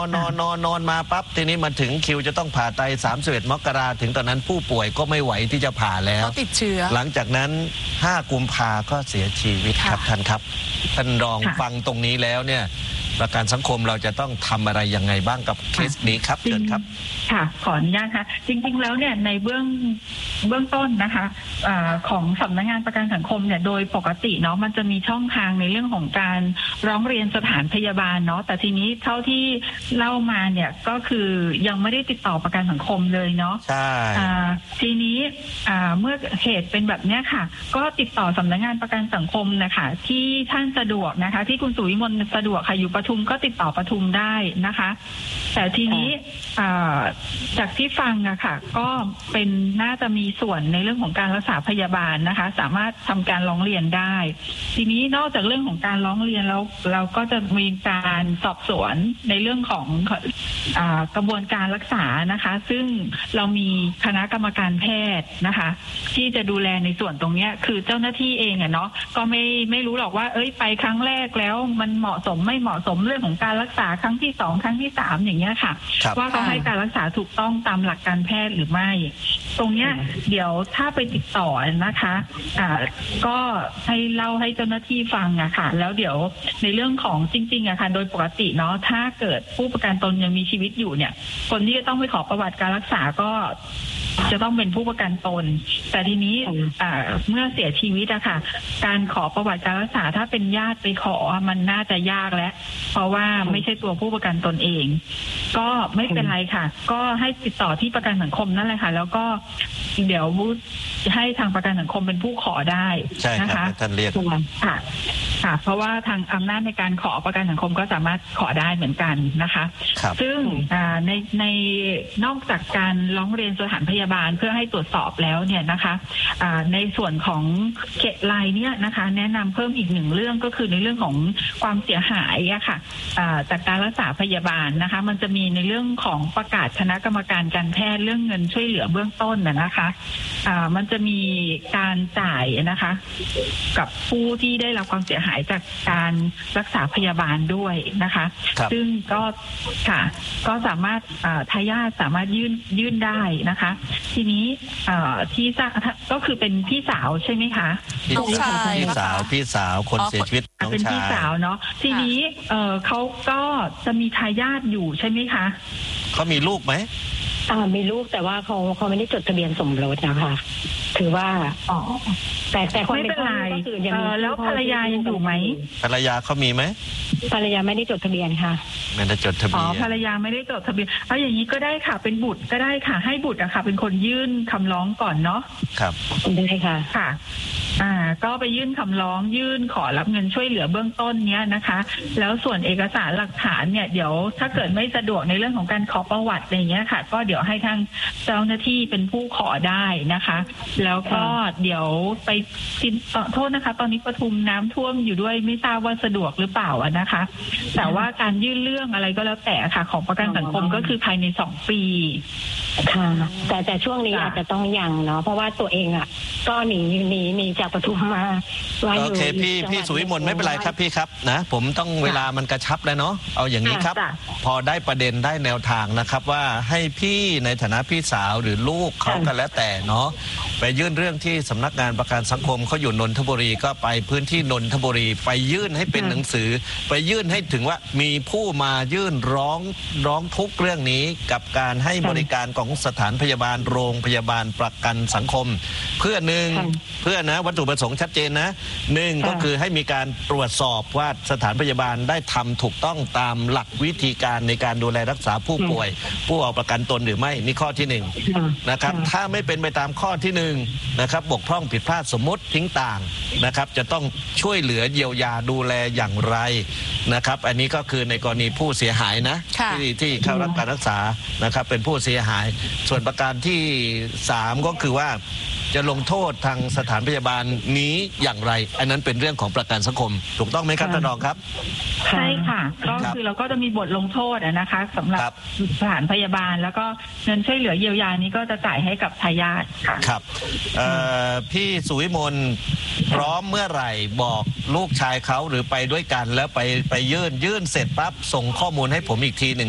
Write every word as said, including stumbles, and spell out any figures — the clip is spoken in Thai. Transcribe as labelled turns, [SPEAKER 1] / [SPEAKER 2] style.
[SPEAKER 1] อนนอนนอนนอนมาปั๊บทีนี้มาถึงคิวจะต้องผ่าไตสามสิบเอ็ดมกราถึงตอนนั้นผู้ป่วยก็ไม่ไหวที่จะผ่าแล้ว
[SPEAKER 2] ติดเชื้อ
[SPEAKER 1] หลังจากนั้นห้ากุมภาก็เสียชีวิตครับท่านครับท่านรองฟังตรงนี้แล้วเนี่ยประกันสังคมเราจะต้องทำอะไรยังไงบ้างกับเคสนี้ครับเชิญครับ
[SPEAKER 3] ค่ะขออนุญาตค่ะจริงๆแล้วเนี่ยในเบื้องเบื้องต้นนะคะอาของสำนักงานประกันสังคมเนี่ยโดยปกติเนาะมันจะมีช่องทางในเรื่องของการร้องเรียนสถานพยาบาลเนาะแต่ทีนี้เท่าที่เล่ามาเนี่ยก็คือยังไม่ได้ติดต่อประกันสังคมเลยเนาะ
[SPEAKER 1] ใช่
[SPEAKER 3] ทีนี้เมื่อเหตุเป็นแบบนี้ค่ะก็ติดต่อสำนักงานประกันสังคมนะคะที่ท่านสะดวกนะคะที่คุณสุวิมลสะดวกค่ะอยู่ปทุมก็ติดต่อปทุมได้นะคะแต่ทีนี้จากที่ฟังอะค่ะก็เป็นน่าจะมีส่วนในเรื่องของการรักษาพยาบาลนะคะสามารถทำการร้องเรียนได้ทีนี้นอกจากเรื่องของการร้องเรียนแล้วเราก็จะมีการสอบสวนในเรื่องของกระบวนการรักษานะคะซึ่งเรามีคณะกรรมการแพทย์นะคะที่จะดูแลในส่วนตรงนี้คือเจ้าหน้าที่เองอะเนาะก็ไม่ไม่รู้หรอกว่าเอ้ยไปครั้งแรกแล้วมันเหมาะสมไม่เหมาะสมเรื่องของการรักษาครั้งที่สองครั้งที่สามอย่างเงี้ยค่ะว่าเขาให้การรักษาถูกต้องตามหลักการแพทย์หรือไม่ตรงเนี้ยเดี๋ยวถ้าไปติดต่อนะคะอ่าก็ให้เล่าให้เจ้าหน้าที่ฟังอะค่ะแล้วเดี๋ยวในเรื่องของจริงๆอะค่ะโดยปกติเนาะถ้าเกิดผู้ประกันตนยังมีชีวิตอยู่เนี่ยคนที่จะต้องไปขอประวัติการรักษาก็จะต้องเป็นผู้ประกันตนแต่ทีนี้เมื่อเสียชีวิตอะค่ะการขอประวัติการรักษาถ้าเป็นญาติไปขอมันน่าจะยากแล้วเพราะว่าไม่ใช่ตัวผู้ประกันตนเองก็ไม่เป็นไรค่ะก็ให้ติดต่อที่ประกันสังคมนั่นแหละค่ะแล้วก็เดี๋ยวให้ทางประกันสังคมเป็นผู้ขอได้นะคะ
[SPEAKER 1] ท่านเรียก
[SPEAKER 3] ค่ะค่ะเพราะว่าทางอำนาจในการขอประกันสังคมก็สามารถขอได้เหมือนกันนะคะซึ่งในในนอกจากการร้องเรียนสถานพยาบาลเพื่อให้ตรวจสอบแล้วเนี่ยนะคะในส่วนของเขตไลน์เนี่ยนะคะแนะนำเพิ่มอีกหนึ่งเรื่องก็คือในเรื่องของความเสียหายอะค่ะจากการรักษาพยาบาลนะคะมันจะมีในเรื่องของประกาศคณะกรรมการการแพทย์เรื่องเงินช่วยเหลือเบื้องต้นนะคะมันจะมีการจ่ายนะคะกับผู้ที่ได้รับความเสียหายจากการรักษาพยาบาลด้วยนะคะซึ่งก็ค่ะก็สามารถทายาทสามารถยื่นยื่นได้นะคะทีนี้ที่ก็คือเป็นพี่สาวใช่ไหมคะ
[SPEAKER 2] น้องชาย
[SPEAKER 1] พี่สาวพี่สาวคนเสียชีวิตน้องชาย
[SPEAKER 3] เป็นพี่สาวเนาะทีนี้เขาก็จะมีทายาทอยู่ใช่ไหมคะ
[SPEAKER 1] เขามีลูกไหม
[SPEAKER 4] อ่ามีลูกแต่ว่าเขาเขาไม่ได้จดทะเบียนสมรสนะคะถือว่าอ๋อแต่แต่คน
[SPEAKER 3] ไม่เป็นไรแล้วภรรยายังอยู่ไหม
[SPEAKER 1] ภรรยาเขามีไหม
[SPEAKER 4] ภรรยาไม่ได้จดทะเบียนค่ะ
[SPEAKER 1] ไม่ได้จดทะเบียนอ๋อ
[SPEAKER 3] ภรรยาไม่ได้จดทะเบียนเอาอย่างนี้ก็ได้ค่ะเป็นบุตรก็ได้ค่ะให้บุตรอะค่ะเป็นคนยื่นคำร้องก่อนเนาะ
[SPEAKER 1] ครับ
[SPEAKER 4] ได้ค่ะ
[SPEAKER 3] ค่ะอ่าก็ไปยื่นคำร้องยื่นขอรับเงินช่วยเหลือเบื้องต้นเนี้ยนะคะแล้วส่วนเอกสารหลักฐานเนี่ยเดี๋ยวถ้าเกิดไม่สะดวกในเรื่องของการขอประวัติอะไรเงี้ยค่ะก็เดี๋ยวให้ทางเจ้าหน้าที่เป็นผู้ขอได้นะคะแล้วก็เดี๋ยวไปโทษนะคะตอนนี้ปทุมน้ำท่วมอยู่ด้วยไม่ทราบว่าสะดวกหรือเปล่านะคะแต่ว่าการยื่นเรื่องอะไรก็แล้วแต่ค่ะของประกันสังคมก็คือภายในสองปี
[SPEAKER 4] ค่ะแต่แต่ช่วงนี้อาจจะต้องยังเนาะเพราะว่าตัวเองอ่ะก็หนีหนีหนีจากปทุมมา
[SPEAKER 1] โอเคพี่พี่สุวิมลไม่เป็นไรครับพี่ครับนะผมต้องเวลามันกระชับแล้วเนาะเอาอย่างนี้ครับพอได้ประเด็นได้แนวทางนะครับว่าให้พี่ในฐานะพี่สาวหรือลูกเขากันแล้วแต่เนาะไปยื่นเรื่องที่สำนักงานประกันสังคมเขาอยู่นนทบุรีก็ไปพื้นที่นนทบุรีไปยื่นให้เป็นหนังสือไปยื่นให้ถึงว่ามีผู้มายื่นร้องร้องทุกข์เรื่องนี้กับการให้บริการของสถานพยาบาลโรงพยาบาลประกันสังคมเพื่อหนึ่งเพื่อนะวัตถุประสงค์ชัดเจนนะหนึ่งก็คือให้มีการตรวจสอบว่าสถานพยาบาลได้ทำถูกต้องตามหลักวิธีการในการดูแลรักษาผู้ป่วยผู้เอาประกันตนหรือไม่นี่ข้อที่หนึ่งนะครับถ้าไม่เป็นไปตามข้อที่หนึ่งนะครับบกพร่องผิดพลาดสมมติทิ้งต่างนะครับจะต้องช่วยเหลือเยียวยาดูแลอย่างไรนะครับอันนี้ก็คือในกรณีผู้เสียหายนะที่ที่เข้ารับการรักษานะครับเป็นผู้เสียหายส่วนประการที่สามก็คือว่าจะลงโทษทางสถานพยาบาลนี้อย่างไรอันนั้นเป็นเรื่องของประกันสังคมถูกต้องไหมครับท่านรองครับ
[SPEAKER 3] ใช่ค่ะก็คือเราก็จะมีบทลงโทษนะคะสำหรับสถานพยาบาลแล้วก็เงินช่วยเหลือเยียวยานี้ก็จะจ่ายให้กับทายาทค่ะ
[SPEAKER 1] ครับพี่สุวิมลพร้อมเมื่อไหร่บอกลูกชายเขาหรือไปด้วยกันแล้วไปไปยื่นยื่นเสร็จปั๊บส่งข้อมูลให้ผมอีกทีหนึ่ง